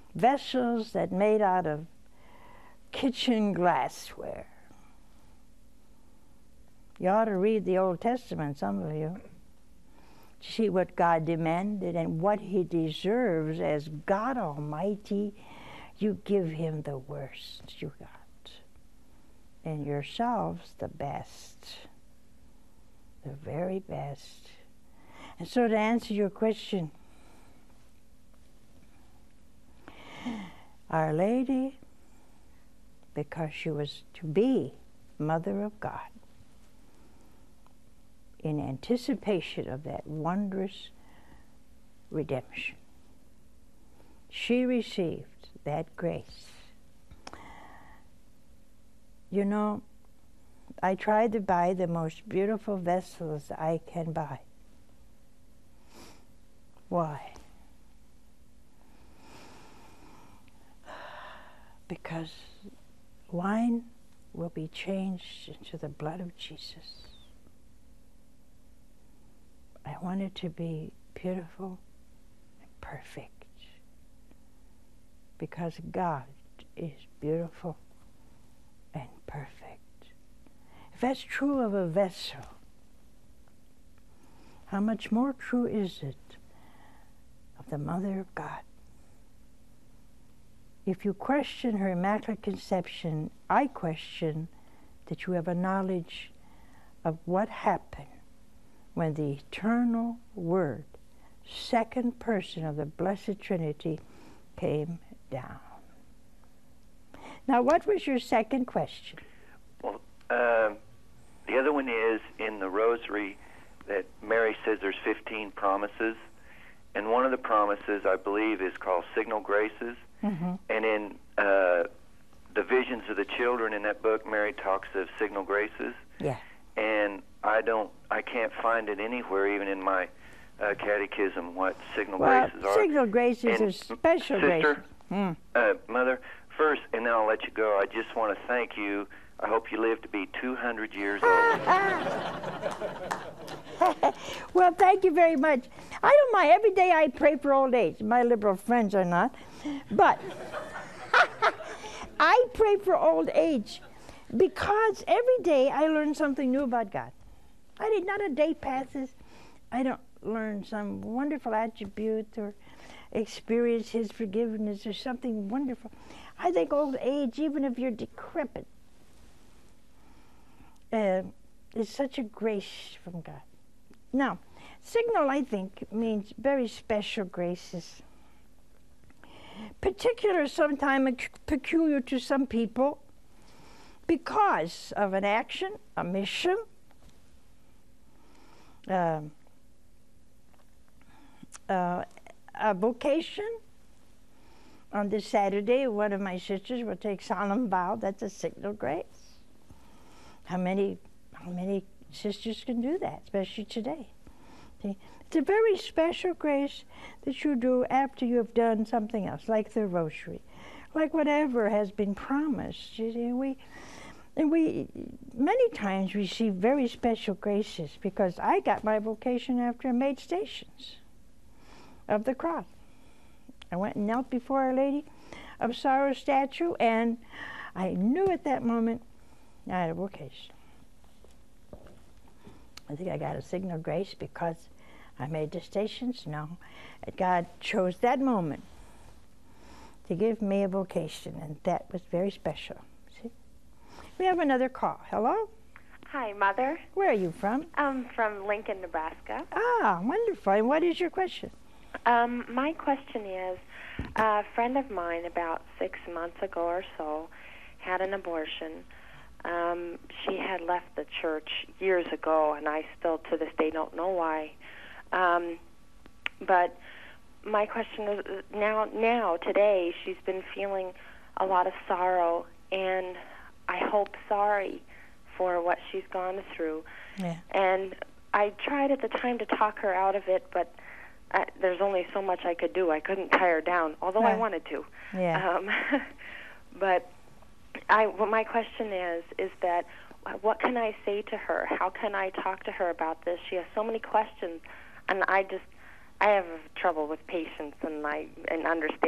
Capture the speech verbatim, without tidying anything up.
vessels that made out of kitchen glassware. You ought to read the Old Testament, some of you. See what God demanded and what he deserves as God Almighty. You give him the worst you got, and yourselves the best, the very best. And so to answer your question, Our Lady, because she was to be Mother of God, in anticipation of that wondrous redemption, she received that grace. You know, I try to buy the most beautiful vessels I can buy. Why? Because wine will be changed into the blood of Jesus. I want it to be beautiful and perfect, because God is beautiful and perfect. If that's true of a vessel, how much more true is it of the Mother of God? If you question her Immaculate Conception, I question that you have a knowledge of what happened when the eternal Word, second person of the Blessed Trinity, came down. Now, what was your second question? Well, uh, the other one is in the Rosary that Mary says there's fifteen promises, and one of the promises, I believe, is called Signal Graces. Mm-hmm. And in uh, the Visions of the Children in that book, Mary talks of Signal Graces. Yeah. And I don't, I can't find it anywhere, even in my uh, catechism, what Signal well, Graces are. Signal Graces and are special sister, graces. Mm. Uh, Mother, first, and then I'll let you go, I just want to thank you. I hope you live to be two hundred years old. Well, thank you very much. I don't mind. Every day I pray for old age. My liberal friends are not. But I pray for old age because every day I learn something new about God. I did not a day passes I don't learn some wonderful attribute or experience his forgiveness or something wonderful. I think old age, even if you're decrepit, uh, is such a grace from God. Now, signal, I think, means very special graces. Particular, sometimes peculiar to some people, because of an action, a mission, uh, uh, a vocation. On this Saturday, one of my sisters will take solemn vow. That's a signal grace. How many, how many sisters can do that, especially today? See? It's a very special grace that you do after you have done something else, like the Rosary, like whatever has been promised. You see, we, and we many times receive very special graces, because I got my vocation after I made Stations of the Cross. I went and knelt before Our Lady of Sorrow statue, and I knew at that moment I had a vocation. I think I got a signal grace because I made the Stations. No, God chose that moment to give me a vocation, and that was very special. See? We have another call. Hello? Hi, Mother. Where are you from? I'm from Lincoln, Nebraska. Ah, wonderful. And what is your question? Um, my question is, a friend of mine about six months ago or so had an abortion. Um, she had left the church years ago, and I still to this day don't know why. Um, but my question is, now, now, today, she's been feeling a lot of sorrow, and I hope sorry for what she's gone through. Yeah. And I tried at the time to talk her out of it, but I, there's only so much I could do. I couldn't tie her down, although right. I wanted to. Yeah. Um, but I, well, my question is, is that what can I say to her? How can I talk to her about this? She has so many questions, and I just, I have trouble with patience and I and understanding.